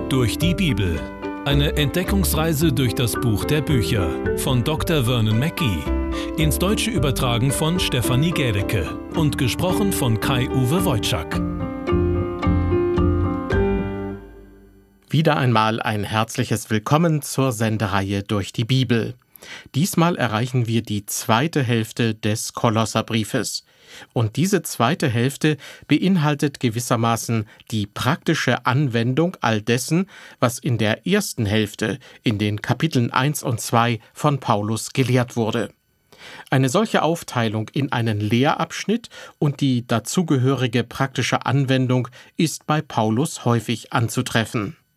Durch die Bibel. Eine Entdeckungsreise durch das Buch der Bücher von Dr. Vernon Mackey. Ins Deutsche übertragen von Stefanie Gädecke und gesprochen von Kai-Uwe Wojczak. Wieder einmal ein herzliches Willkommen zur Sendereihe Durch die Bibel. Diesmal erreichen wir die zweite Hälfte des Kolosserbriefes. Und diese zweite Hälfte beinhaltet gewissermaßen die praktische Anwendung all dessen, was in der ersten Hälfte, in den Kapiteln 1 und 2 von Paulus gelehrt wurde. Eine solche Aufteilung in einen Lehrabschnitt und die dazugehörige praktische Anwendung ist bei Paulus häufig anzutreffen.